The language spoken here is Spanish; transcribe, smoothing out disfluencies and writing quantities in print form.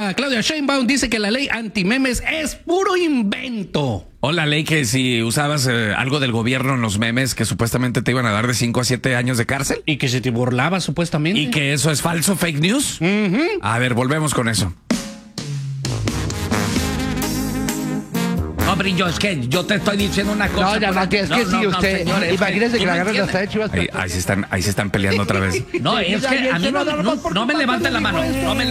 gobernadora Claudia Sheinbaum dice que la ley antimemes es puro invento. O la ley que si usabas algo del gobierno en los memes que supuestamente te iban a dar de 5 a 7 años de cárcel. Y que se te burlaba supuestamente. Y que eso es falso, fake news. A ver, volvemos con eso. Hombre, yo te estoy diciendo una cosa. No, ya no, que es que si usted. señores, Imagínese que la ¿tú me agarran hasta de entiendes? Chivas. Ahí se están peleando otra vez. No, es que a mí no me levanten la mano. No me